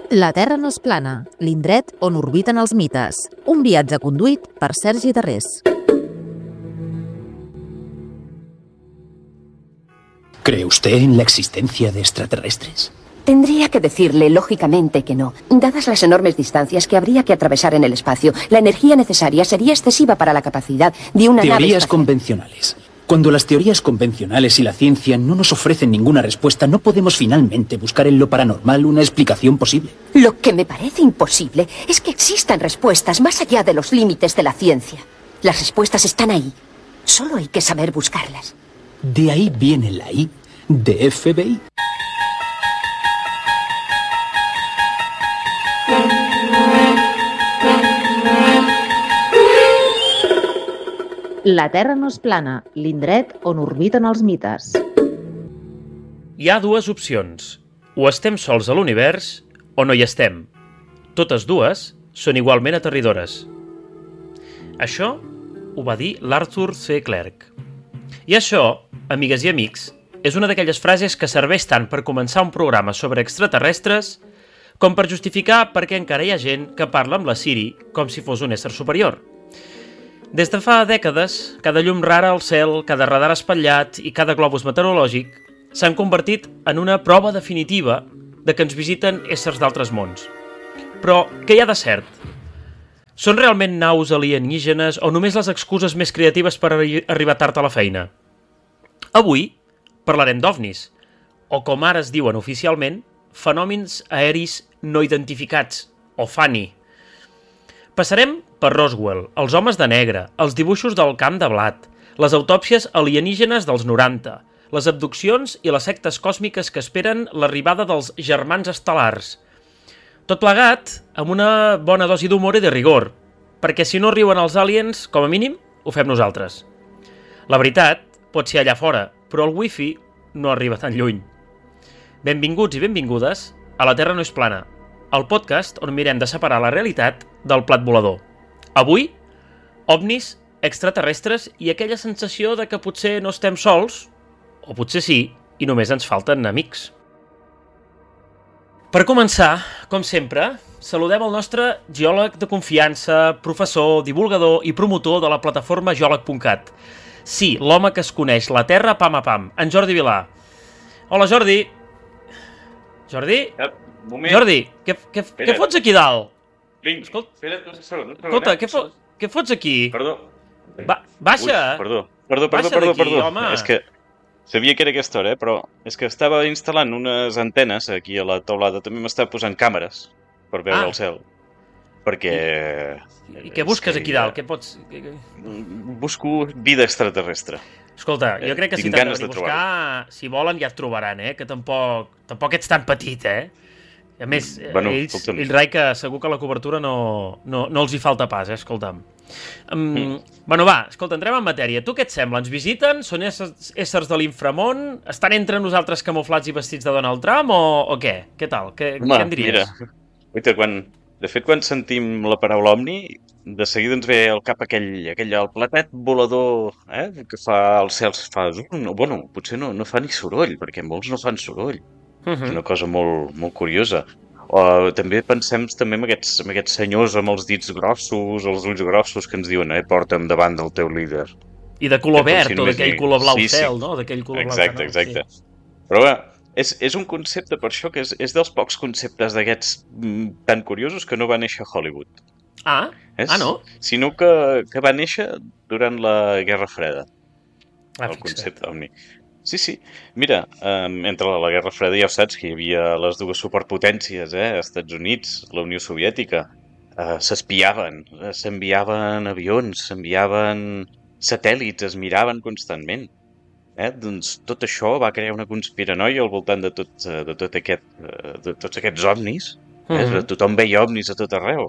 La Terra no és plana, l'indret on orbiten els mites. Un viatge conduït per Sergi Tarrés. ¿Cree usted en la existencia de extraterrestres? Tendría que decirle, lógicamente, que no. Dadas las enormes distancias que habría que atravesar en el espacio, la energía necesaria sería excesiva para la capacidad de una nave Teorías espacial. convencionales. Cuando las teorías convencionales y la ciencia no nos ofrecen ninguna respuesta, no podemos finalmente buscar en lo paranormal una explicación posible. Lo que me parece imposible es que existan respuestas más allá de los límites de la ciencia. Las respuestas están ahí. Solo hay que saber buscarlas. De ahí viene la I de FBI. La Terra no és plana, l'indret on orbiten els mites. Hi ha dues opcions. O estem sols a l'univers o no hi estem. Totes dues són igualment aterridores. Això ho va dir l'Arthur C. Clarke. I això, amigues i amics, és una d'aquelles frases que serveix tant per començar un programa sobre extraterrestres com per justificar per què encara hi ha gent que parla amb la Siri com si fos un ésser superior. Des de fa dècades, cada llum rara al cel, cada radar espatllat i cada globus meteorològic s'han convertit en una prova definitiva de que ens visiten éssers d'altres mons. Però què hi ha de cert? Són realment naus alienígenes o només les excuses més creatives per arribar tard a la feina? Avui parlarem d'ovnis, o com ara es diuen oficialment, fenòmens aeris no identificats, o FANI. Passarem per Roswell, els homes de negre, els dibuixos del camp de blat, les autòpsies alienígenes dels 90, les abduccions i les sectes còsmiques que esperen l'arribada dels germans estel·lars. Tot plegat amb una bona dosi d'humor i de rigor, perquè si no riuen els aliens, com a mínim, ho fem nosaltres. La veritat pot ser allà fora, però el wifi no arriba tan lluny. Benvinguts i benvingudes a La Terra no és plana, el podcast on mirem de separar la realitat del plat volador. Avui, ovnis, extraterrestres i aquella sensació de que potser no estem sols, o potser sí, i només ens falten amics. Per començar, com sempre, saludem el nostre geòleg de confiança, professor, divulgador i promotor de la plataforma geòleg.cat. Sí, l'home que es coneix la Terra pam a pam, en Jordi Vilà. Hola, Jordi. Jordi? Jordi, què fots aquí dalt? Vinc, espera't un segon. Escolta, què fots aquí? Perdó. Baixa! Perdó. Baixa d'aquí, home. És que sabia que era aquesta hora, però és que estava instal·lant unes antenes aquí a la teulada. També m'estava posant càmeres per veure el cel. Perquè... I què busques aquí dalt? Què pots... Busco vida extraterrestre. Escolta, jo crec que si t'han de venir a buscar, si volen ja et trobaran, que tampoc ets tan petit, A més, ells rai que segur que la cobertura no els hi falta pas, escolta'm. Bueno, va, escolta, entrem en matèria. Tu què et sembla? Ens visiten? Són éssers de l'inframón? Estan entre nosaltres camuflats i vestits de Donald Trump o què? Què tal? Què em diries? Mira, de fet, quan sentim la paraula ovni, de seguida ens ve al cap aquell el platet volador que fa els cels, bueno, potser no fa ni soroll, perquè molts no fan soroll. És una cosa molt, molt curiosa. O també pensem en aquests senyors amb els dits grossos, els ulls grossos, que ens diuen, porta'm davant del teu líder. I de color verd, o d'aquell color blau cel, no? D'aquell color blau cel. Exacte. Però bé, és un concepte, per això, que és dels pocs conceptes d'aquests tan curiosos que no va néixer a Hollywood. No? Sinó que va néixer durant la Guerra Freda, el concepte ovni. Sí. Mira, entre la Guerra Freda ja ho saps que hi havia les dues superpotències, Estats Units, la Unió Soviètica. S'espiaven, s'enviaven avions, s'enviaven satèl·lits, es miraven constantment. Doncs tot això va crear una conspiranoia al voltant de tots aquests ovnis. Tothom veia ovnis a tot arreu.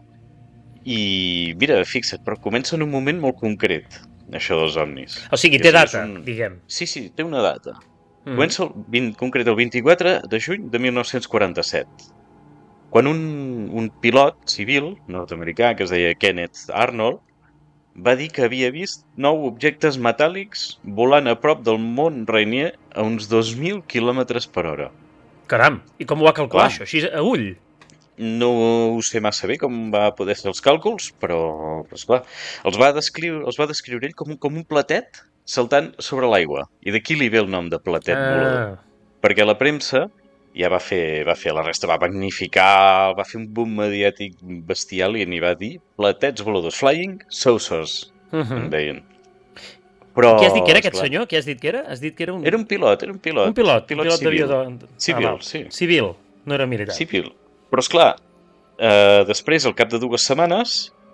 I mira, fixa't, però comença en un moment molt concret, això dels ovnis. O sigui, té data, diguem. Sí, té una data. Comença concret el 24 de juny de 1947, quan un pilot civil nord-americà que es deia Kenneth Arnold va dir que havia vist 9 objectes metàl·lics volant a prop del mont Rainier a uns 2.000 km/h. Caram, i com ho va calcular això? Així a ull? no ho sé massa bé com va poder fer els càlculs, però esclar, els va descriure ell com un platet saltant sobre l'aigua. I d'aquí li ve el nom de platet volador. Perquè la premsa ja va fer la resta, va magnificar, va fer un boom mediàtic bestial i n'hi va dir platets voladors, flying saucers, en deien. Però, què has dit que era aquest senyor? Què has dit que era? Has dit que era un... Era un pilot. Un pilot d'avió civil, sí. Civil, no era militar. Civil. Però, esclar, després, al cap de 2 setmanes,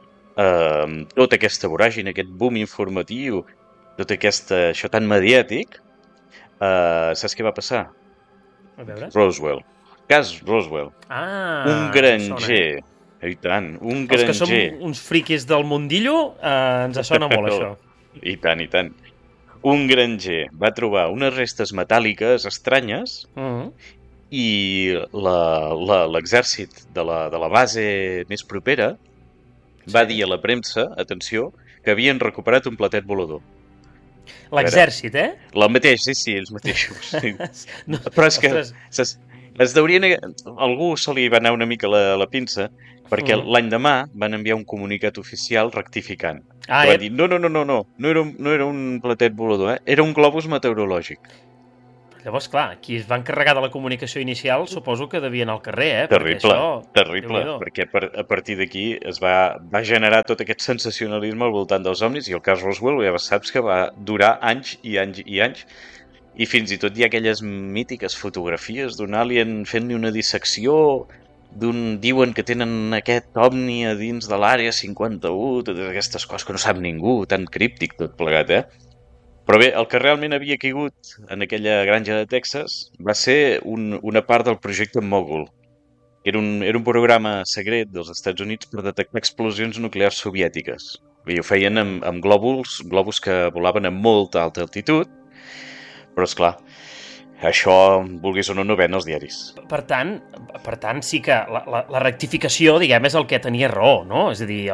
tota aquesta voràgine, aquest boom informatiu, tot això tan mediàtic, saps què va passar? A veure. Roswell. Cas Roswell. Un granger. I tant, un granger. Els que som uns friquis del mundillo, ens sona molt, això. I tant, i tant. Un granger va trobar unes restes metàl·liques estranyes i l'exèrcit de la base més propera va dir a la premsa, atenció, que havien recuperat un platet volador. L'exèrcit, El mateix, sí, ells mateixos. Però és que es deurien... Algú se li va anar una mica la pinça, perquè l'any demà van enviar un comunicat oficial rectificant. Van dir, no era un platet volador, era un globus meteorològic. Llavors, clar, qui es va encarregar de la comunicació inicial suposo que devia anar al carrer, Terrible, perquè a partir d'aquí es va generar tot aquest sensacionalisme al voltant dels ovnis i el cas Roswell ja saps que va durar anys i anys i anys i fins i tot hi ha aquelles mítiques fotografies d'un alien fent-li una dissecció diuen que tenen aquest ovni a dins de l'àrea 51, totes aquestes coses que no sap ningú, tan críptic tot plegat, Però bé, el que realment havia caigut en aquella granja de Texas va ser una part del projecte Mogul. Era un programa secret dels Estats Units per detectar explosions nuclears soviètiques. I ho feien amb globus que volaven a molta alta altitud, però esclar, això, vulguis o no ven als diaris. Per tant, sí que la rectificació, diguem, és el que tenia raó, no? És a dir,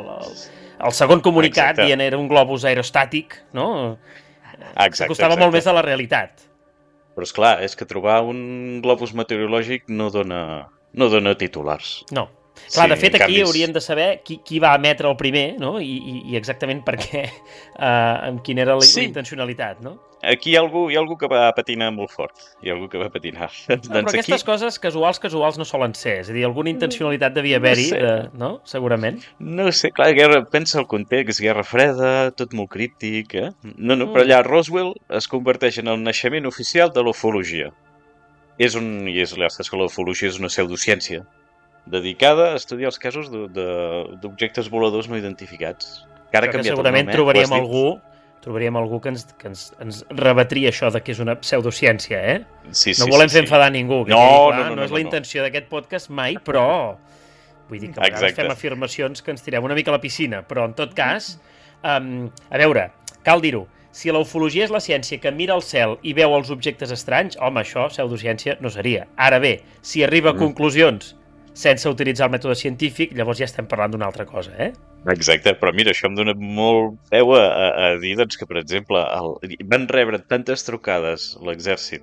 el segon comunicat dient era un globus aerostàtic, no? S'acostava molt més a la realitat. Però esclar, és que trobar un globus meteorològic no dona titulars. No. Clar, de fet, aquí hauríem de saber qui va emetre el primer, no? I exactament per què, amb quina era la intencionalitat, no? Aquí hi ha algú que va patinar molt fort. Hi ha algú que va patinar. Però aquestes coses casuals no solen ser. És a dir, alguna intencionalitat devia haver-hi, no? Segurament. No sé, clar, pensa el context, Guerra Freda, tot molt críptic, No, però allà Roswell es converteix en el naixement oficial de l'ufologia. I saps que l'ufologia és una pseudociència dedicada a estudiar els casos d'objectes voladors no identificats. Que segurament trobaríem algú que ens rebatria això de que és una pseudociència, No volem fer enfadar ningú. No és la intenció d'aquest podcast mai, però vull dir que a vegades fem afirmacions que ens tirem una mica a la piscina, però en tot cas, a veure, cal dir-ho, si la ufologia és la ciència que mira el cel i veu els objectes estranys, home, això pseudociència no seria. Ara bé, si arriba a conclusions sense utilitzar el mètode científic, llavors ja estem parlant d'una altra cosa, Exacte, però mira, això em dona molt peu a dir doncs, que, per exemple, van rebre tantes trucades l'exèrcit,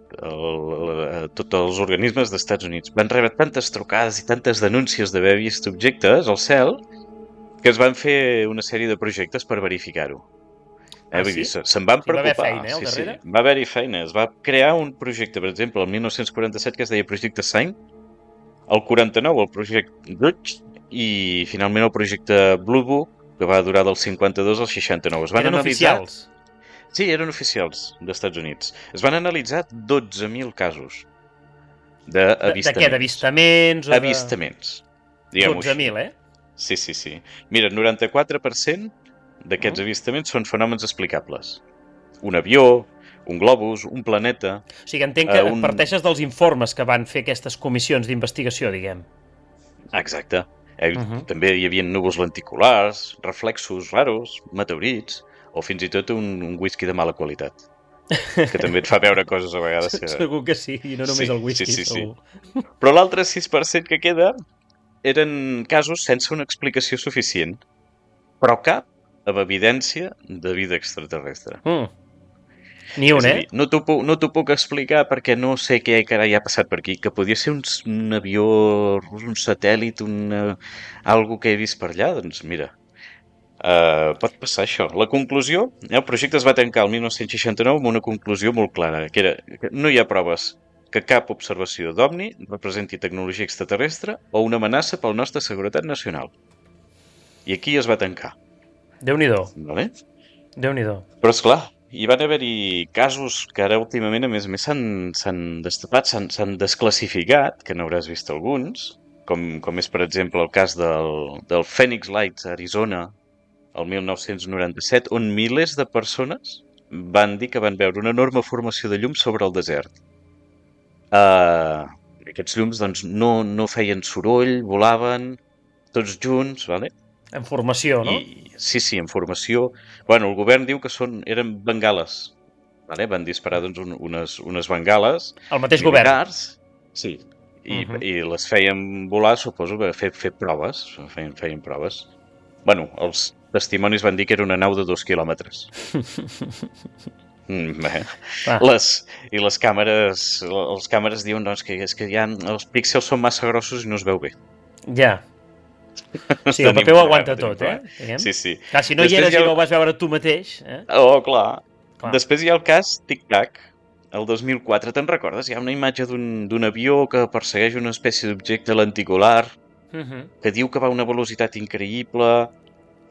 tots els organismes dels Estats Units, van rebre tantes trucades i tantes denúncies d'haver vist objectes al cel que es van fer una sèrie de projectes per verificar-ho. Vull dir, se'n van preocupar. Va haver feina, al darrere? Va haver-hi feina. Es va crear un projecte, per exemple, el 1947, que es deia Projecte Sign, el 49 el projecte Dutch i finalment el projecte Blue Book, que va durar del 52 al 69. Eren oficials? Sí, eren oficials dels Estats Units. Es van analitzar 12.000 casos d'avistaments. De què? D'avistaments? Avistaments. 12.000, Sí. Mira, el 94% d'aquests avistaments són fenòmens explicables. Un avió, un globus, un planeta... O sigui, entenc que parteixes dels informes que van fer aquestes comissions d'investigació, diguem. Exacte. També hi havia núvols lenticulars, reflexos raros, meteorits, o fins i tot un whisky de mala qualitat. Que també et fa veure coses a vegades que... Segur que sí, i no només el whisky, segur. Però l'altre 6% que queda eren casos sense una explicació suficient, però cap amb evidència de vida extraterrestre. Ni un, És a dir, no t'ho puc explicar perquè no sé què carai ha passat per aquí, que podia ser un avió, un satèl·lit, algo que he vist per allà, doncs mira, pot passar això. La conclusió, el projecte es va tancar el 1969 amb una conclusió molt clara, que era que no hi ha proves que cap observació d'OVNI representi tecnologia extraterrestre o una amenaça pel nostra seguretat nacional. I aquí es va tancar. Déu-n'hi-do. Vale? Déu-n'hi-do. Però, esclar, hi van haver-hi casos que ara últimament, a més s'han destapat, s'han desclassificat, que n'hauràs vist alguns, com és, per exemple, el cas del Phoenix Lights a Arizona, el 1997, on milers de persones van dir que van veure una enorme formació de llum sobre el desert. Aquests llums doncs, no feien soroll, volaven tots junts, ¿vale? En formació, no? Sí, en formació. Bueno, el govern diu que eren bengales. ¿Vale? Van disparar doncs, unes bengales. El mateix militars, govern? Sí. I les feien volar, suposo, per fer proves. Feien proves. Bueno, els testimonis van dir que era una nau de 2 quilòmetres. Les càmeres diuen doncs, que és que els píxels són massa grossos i no es veu bé. Ja. Sí, el paper ho aguanta tot, Sí. Clar, si no hi eres i no ho vas veure tu mateix... Oh, clar. Després hi ha el cas Tic Tac, el 2004. Te'n recordes? Hi ha una imatge d'un avió que persegueix una espècie d'objecte lenticular que diu que va a una velocitat increïble...